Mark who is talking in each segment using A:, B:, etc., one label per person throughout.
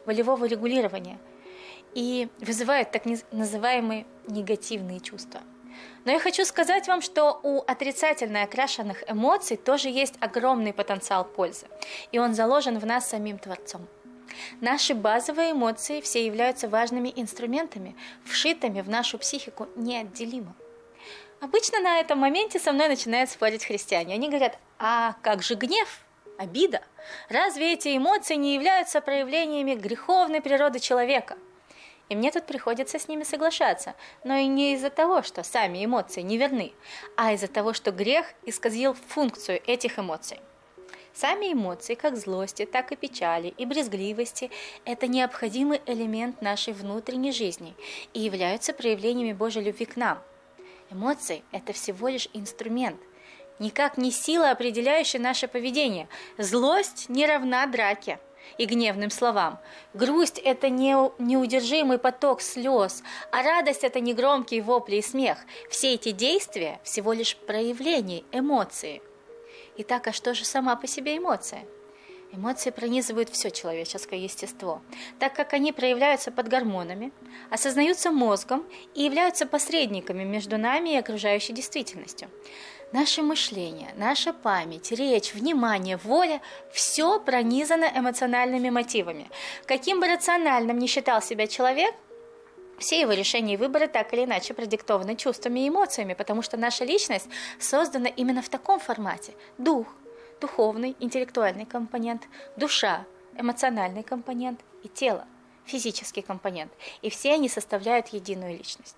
A: волевого регулирования и вызывают так называемые негативные чувства. Но я хочу сказать вам, что у отрицательно окрашенных эмоций тоже есть огромный потенциал пользы, и он заложен в нас самим Творцом. Наши базовые эмоции все являются важными инструментами, вшитыми в нашу психику неотделимо. Обычно на этом моменте со мной начинают спорить христиане. Они говорят: а как же гнев, обида? Разве эти эмоции не являются проявлениями греховной природы человека? И мне тут приходится с ними соглашаться, но и не из-за того, что сами эмоции неверны, а из-за того, что грех исказил функцию этих эмоций. Сами эмоции, как злости, так и печали и брезгливости, это необходимый элемент нашей внутренней жизни и являются проявлениями Божьей любви к нам. Эмоции – это всего лишь инструмент, никак не сила, определяющая наше поведение. Злость не равна драке и гневным словам. Грусть – это неудержимый поток слез, а радость – это не громкие вопли и смех. Все эти действия – всего лишь проявления эмоций. Итак, а что же сама по себе эмоция? Эмоции пронизывают все человеческое естество, так как они проявляются под гормонами, осознаются мозгом и являются посредниками между нами и окружающей действительностью. Наше мышление, наша память, речь, внимание, воля – все пронизано эмоциональными мотивами. Каким бы рациональным ни считал себя человек, все его решения и выборы так или иначе продиктованы чувствами и эмоциями, потому что наша личность создана именно в таком формате. Дух, духовный, интеллектуальный компонент, душа, эмоциональный компонент и тело, физический компонент. И все они составляют единую личность.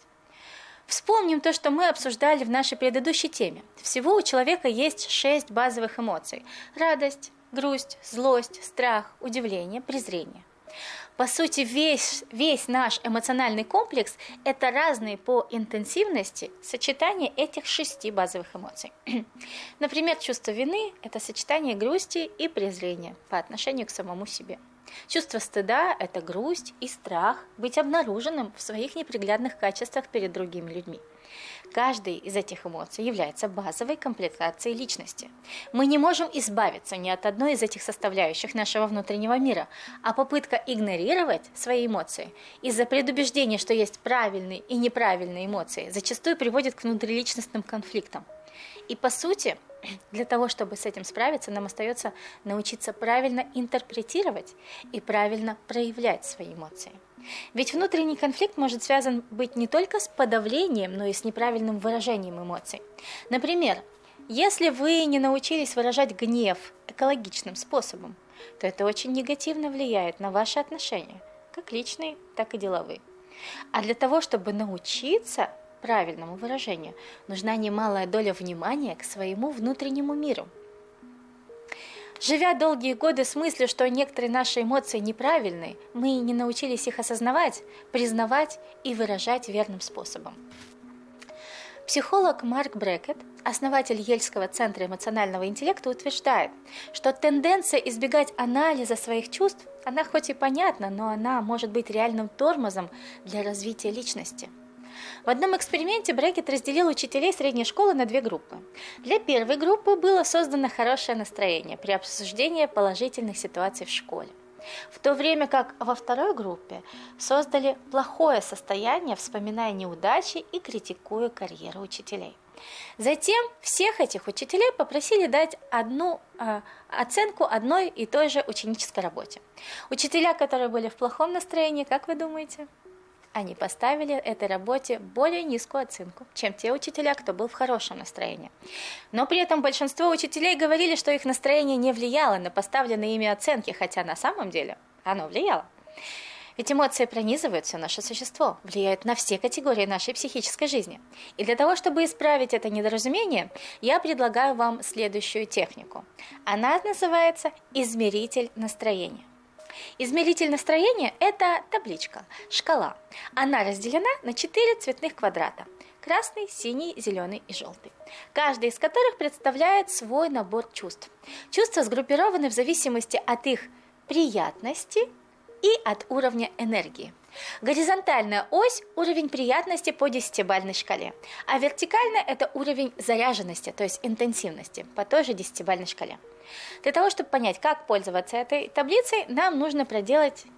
A: Вспомним то, что мы обсуждали в нашей предыдущей теме. Всего у человека есть 6 базовых эмоций: радость, грусть, злость, страх, удивление, презрение. По сути, весь наш эмоциональный комплекс – это разные по интенсивности сочетания этих 6 базовых эмоций. Например, чувство вины – это сочетание грусти и презрения по отношению к самому себе. Чувство стыда – это грусть и страх быть обнаруженным в своих неприглядных качествах перед другими людьми. Каждая из этих эмоций является базовой комплектацией личности. Мы не можем избавиться ни от одной из этих составляющих нашего внутреннего мира, а попытка игнорировать свои эмоции из-за предубеждения, что есть правильные и неправильные эмоции, зачастую приводит к внутриличностным конфликтам. И по сути, для того, чтобы с этим справиться, нам остается научиться правильно интерпретировать и правильно проявлять свои эмоции. Ведь внутренний конфликт может связан быть не только с подавлением, но и с неправильным выражением эмоций. Например, если вы не научились выражать гнев экологичным способом, то это очень негативно влияет на ваши отношения, как личные, так и деловые. А для того, чтобы научиться правильному выражению, нужна немалая доля внимания к своему внутреннему миру. Живя долгие годы с мыслью, что некоторые наши эмоции неправильные, мы не научились их осознавать, признавать и выражать верным способом. Психолог Марк Брекет, основатель Йельского центра эмоционального интеллекта, утверждает, что тенденция избегать анализа своих чувств, она хоть и понятна, но она может быть реальным тормозом для развития личности. В одном эксперименте Брекет разделил учителей средней школы на 2 группы. Для первой группы было создано хорошее настроение при обсуждении положительных ситуаций в школе, в то время как во второй группе создали плохое состояние, вспоминая неудачи и критикуя карьеру учителей. Затем всех этих учителей попросили дать оценку одной и той же ученической работе. Учителя, которые были в плохом настроении, как вы думаете? Они поставили этой работе более низкую оценку, чем те учителя, кто был в хорошем настроении. Но при этом большинство учителей говорили, что их настроение не влияло на поставленные ими оценки, хотя на самом деле оно влияло. Ведь эмоции пронизывают все наше существо, влияют на все категории нашей психической жизни. И для того, чтобы исправить это недоразумение, я предлагаю вам следующую технику. Она называется «измеритель настроения». Измеритель настроения – это табличка, шкала. Она разделена на 4 цветных квадрата – красный, синий, зеленый и желтый, каждый из которых представляет свой набор чувств. Чувства сгруппированы в зависимости от их приятности и от уровня энергии. Горизонтальная ось – уровень приятности по 10-бальной шкале, а вертикальная – это уровень заряженности, то есть интенсивности, по той же 10-бальной шкале. Для того, чтобы понять, как пользоваться этой таблицей, нам нужно проделать